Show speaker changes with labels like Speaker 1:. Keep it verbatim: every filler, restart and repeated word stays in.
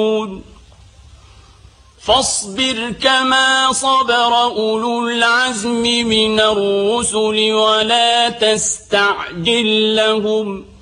Speaker 1: فاصبر كما صبر أولو العزم من الرسل ولا تستعجل لهم